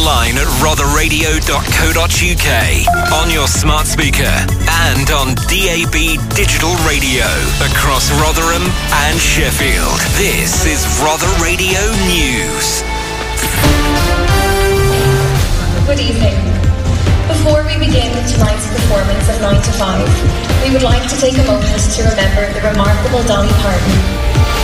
online at rotherradio.co.uk, on your smart speaker, and on DAB digital radio across Rotherham and Sheffield. This is Rother Radio News. Good evening. Before we begin tonight's performance of 9 to 5, we would like to take a moment to remember the remarkable Dolly Parton.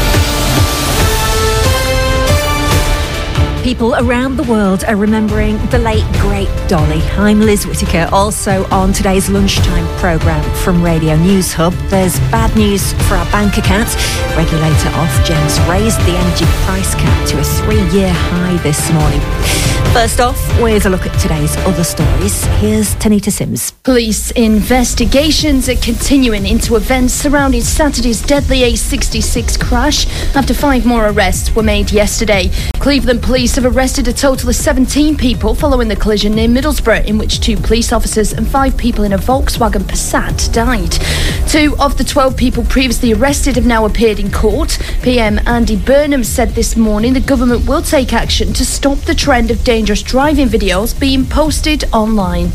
People around the world are remembering the late, great Dolly. I'm Liz Whittaker. Also on today's lunchtime programme from Radio News Hub, there's bad news for our bank accounts. Regulator Ofgems raised the energy price cap to a 3-year high this morning. First off, with a look at today's other stories, here's Tanita Sims. Police investigations are continuing into events surrounding Saturday's deadly A66 crash after 5 more arrests were made yesterday. Cleveland police have arrested a total of 17 people following the collision near Middlesbrough, in which 2 police officers and 5 people in a Volkswagen Passat died. 2 of the 12 people previously arrested have now appeared in court. PM Andy Burnham said this morning the government will take action to stop the trend of dangerous driving videos being posted online.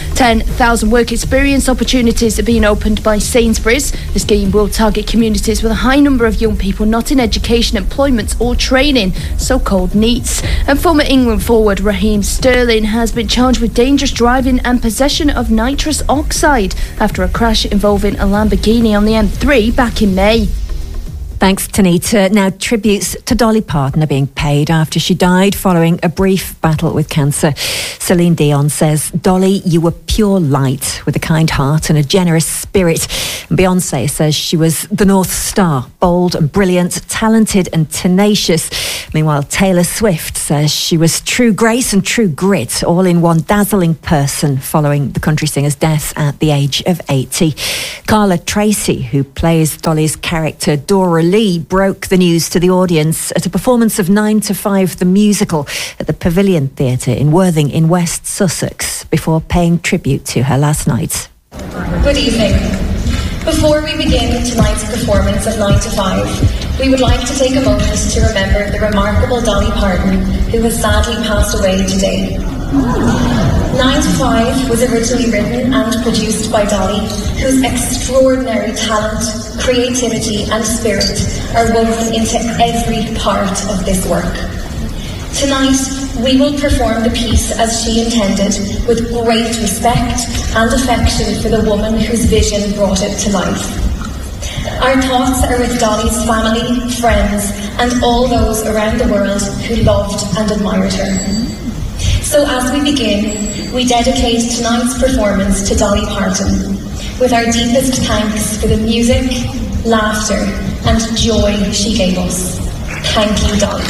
10,000 work experience opportunities are being opened by Sainsbury's. The scheme will target communities with a high number of young people not in education, employment or training, so-called NEETs. And former England forward Raheem Sterling has been charged with dangerous driving and possession of nitrous oxide after a crash involving a Lamborghini on the M3 back in May. Thanks, Tanita. Now, tributes to Dolly Parton are being paid after she died following a brief battle with cancer. Celine Dion says, "Dolly, you were pure light with a kind heart and a generous spirit." And Beyoncé says she was the North Star, bold and brilliant, talented and tenacious. Meanwhile, Taylor Swift says she was true grace and true grit, all in one dazzling person, following the country singer's death at the age of 80. Carla Tracy, who plays Dolly's character Dora Lee, broke the news to the audience at a performance of 9 to 5 the musical at the Pavilion Theatre in Worthing in West Sussex before paying tribute to her last night. Good evening. Before we begin tonight's performance of 9 to 5, we would like to take a moment to remember the remarkable Dolly Parton, who has sadly passed away today. 9 to 5 was originally written and produced by Dolly, whose extraordinary talent, creativity and spirit are woven into every part of this work. Tonight, we will perform the piece as she intended, with great respect and affection for the woman whose vision brought it to life. Our thoughts are with Dolly's family, friends and all those around the world who loved and admired her. So as we begin, we dedicate tonight's performance to Dolly Parton, with our deepest thanks for the music, laughter and joy she gave us. Thank you, Dolly.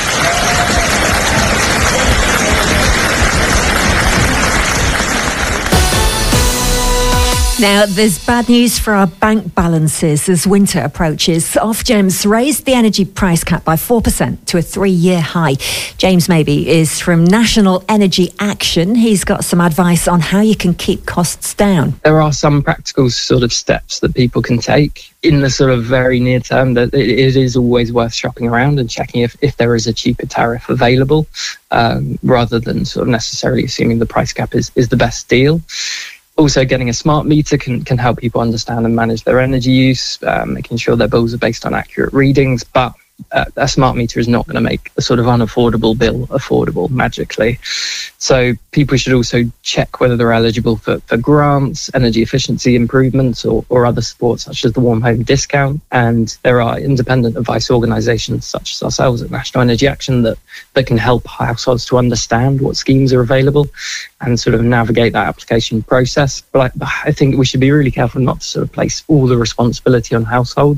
Now, there's bad news for our bank balances as winter approaches. Ofgems raised the energy price cap by 4% to a 3-year high. James Maybe is from National Energy Action. He's got some advice on how you can keep costs down. There are some practical sort of steps that people can take in the sort of very near term. That it is always worth shopping around and checking if there is a cheaper tariff available, rather than sort of necessarily assuming the price cap is the best deal. Also, getting a smart meter can help people understand and manage their energy use, making sure their bills are based on accurate readings. But a smart meter is not going to make a sort of unaffordable bill affordable magically. So people should also check whether they're eligible for grants, energy efficiency improvements or other support such as the Warm Home Discount. And there are independent advice organisations such as ourselves at National Energy Action that can help households to understand what schemes are available and sort of navigate that application process. But I think we should be really careful not to sort of place all the responsibility on households.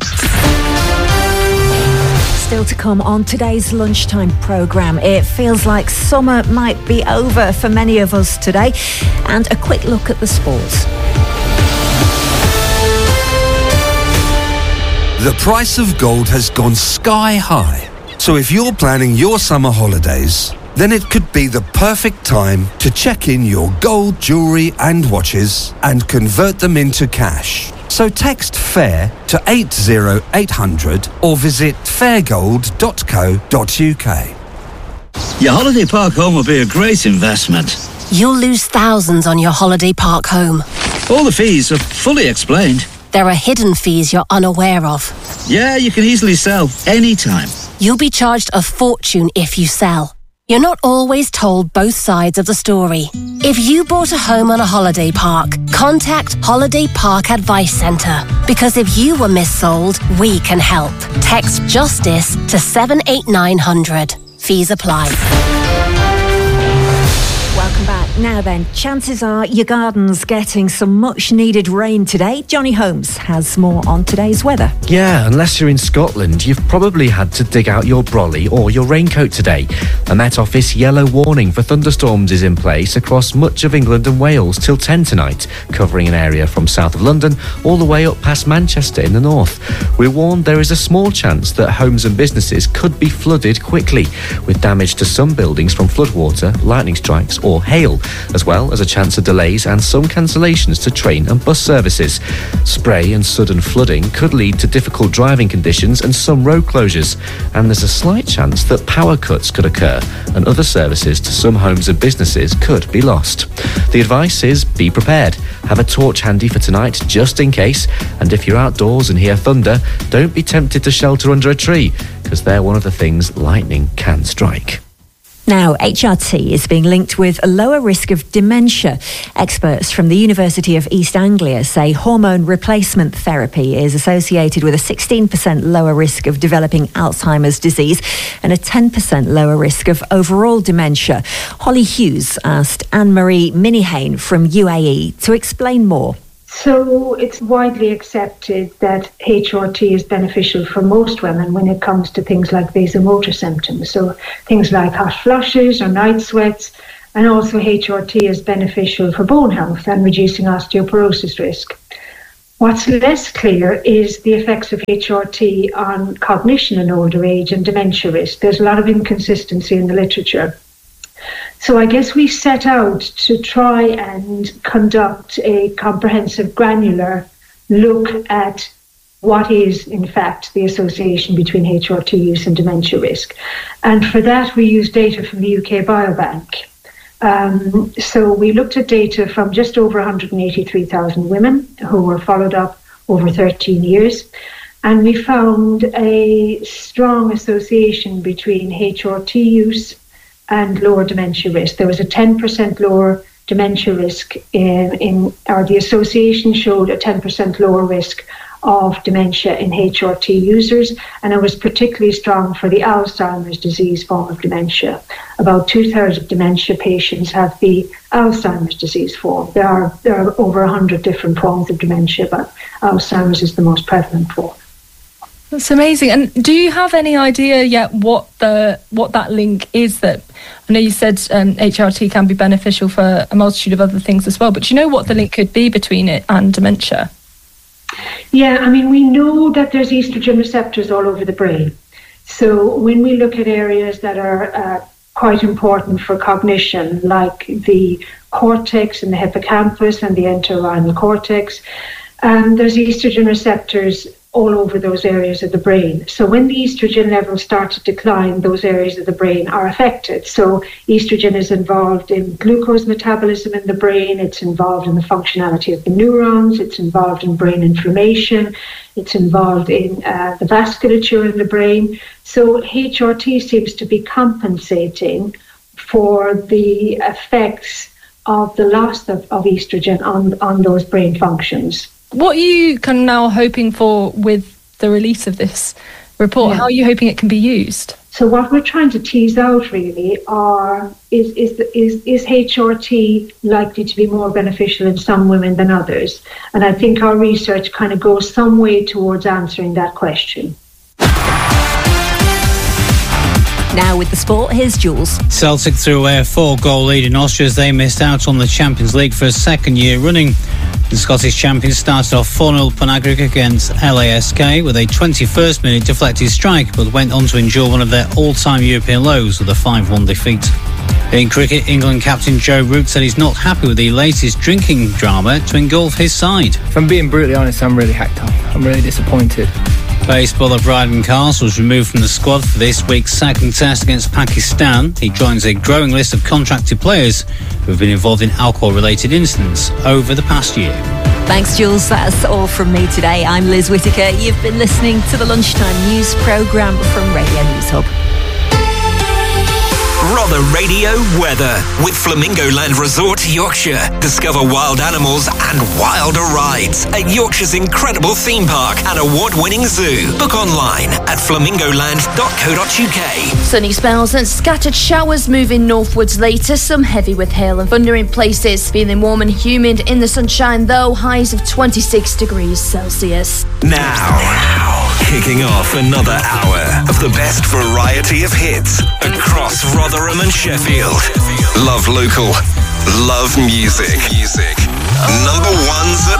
Still to come on today's lunchtime programme. It feels like summer might be over for many of us today. And a quick look at the sports. The price of gold has gone sky high. So if you're planning your summer holidays, then it could be the perfect time to check in your gold jewellery and watches and convert them into cash. So text FAIR to 80800 or visit fairgold.co.uk. Your holiday park home will be a great investment. You'll lose thousands on your holiday park home. All the fees are fully explained. There are hidden fees you're unaware of. Yeah, you can easily sell anytime. You'll be charged a fortune if you sell. You're not always told both sides of the story. If you bought a home on a holiday park, contact Holiday Park Advice Centre. Because if you were missold, we can help. Text JUSTICE to 78900. Fees apply. Welcome back. Now then, chances are your garden's getting some much needed rain today. Johnny Holmes has more on today's weather. Yeah, unless you're in Scotland, you've probably had to dig out your brolly or your raincoat today. A Met Office yellow warning for thunderstorms is in place across much of England and Wales till 10 tonight, covering an area from south of London all the way up past Manchester in the north. We're warned there is a small chance that homes and businesses could be flooded quickly, with damage to some buildings from floodwater, lightning strikes or hail, as well as a chance of delays and some cancellations to train and bus services. Spray and sudden flooding could lead to difficult driving conditions and some road closures, and there's a slight chance that power cuts could occur and other services to some homes and businesses could be lost. The advice is be prepared. Have a torch handy for tonight just in case, and if you're outdoors and hear thunder, don't be tempted to shelter under a tree, because they're one of the things lightning can strike. Now, HRT is being linked with a lower risk of dementia. Experts from the University of East Anglia say hormone replacement therapy is associated with a 16% lower risk of developing Alzheimer's disease and a 10% lower risk of overall dementia. Holly Hughes asked Anne-Marie Minihane from UAE to explain more. So it's widely accepted that HRT is beneficial for most women when it comes to things like vasomotor symptoms. So things like hot flushes or night sweats, and also HRT is beneficial for bone health and reducing osteoporosis risk. What's less clear is the effects of HRT on cognition in older age and dementia risk. There's a lot of inconsistency in the literature. So I guess we set out to try and conduct a comprehensive granular look at what is, in fact, the association between HRT use and dementia risk. And for that, we used data from the UK Biobank. So we looked at data from just over 183,000 women who were followed up over 13 years. And we found a strong association between HRT use and lower dementia risk. There was a 10% lower dementia risk or the association showed a 10% lower risk of dementia in HRT users, and it was particularly strong for the Alzheimer's disease form of dementia. About 2/3 of dementia patients have the Alzheimer's disease form. There are over 100 different forms of dementia, but Alzheimer's is the most prevalent form. That's amazing. And do you have any idea yet what that link is? That I know you said HRT can be beneficial for a multitude of other things as well, but do you know what the link could be between it and dementia? Yeah, I mean, we know that there's estrogen receptors all over the brain. So when we look at areas that are quite important for cognition, like the cortex and the hippocampus and the entorhinal cortex, there's estrogen receptors all over those areas of the brain. So when the estrogen levels start to decline, those areas of the brain are affected. So estrogen is involved in glucose metabolism in the brain, it's involved in the functionality of the neurons, it's involved in brain inflammation, it's involved in the vasculature in the brain. So HRT seems to be compensating for the effects of the loss of estrogen on those brain functions. What are you kind of now hoping for with the release of this report? Yeah. How are you hoping it can be used? So what we're trying to tease out really is HRT likely to be more beneficial in some women than others? And I think our research kind of goes some way towards answering that question. Now with the sport, here's Jules. Celtic threw away a 4-goal lead in Austria as they missed out on the Champions League for a second year running. The Scottish champions started off 4-0 up on aggregate against LASK with a 21st minute deflected strike, but went on to endure one of their all-time European lows with a 5-1 defeat. In cricket, England captain Joe Root said he's not happy with the latest drinking drama to engulf his side. If I'm being brutally honest, I'm really hacked up. I'm really disappointed. Baseballer Bryden Castle was removed from the squad for this week's second test against Pakistan. He joins a growing list of contracted players who have been involved in alcohol-related incidents over the past year. Thanks, Jules. That's all from me today. I'm Liz Whittaker. You've been listening to the Lunchtime News programme from Radio News Hub. Rother Radio weather with Flamingo Land Resort, Yorkshire. Discover wild animals and wilder rides at Yorkshire's incredible theme park and award-winning zoo. Book online at flamingoland.co.uk. Sunny spells and scattered showers moving northwards later, some heavy with hail and thunder in places. Feeling warm and humid in the sunshine though, highs of 26 degrees Celsius. Now, kicking off another hour of the best variety of hits across Rotherham and Sheffield. Love local, love music. Number ones at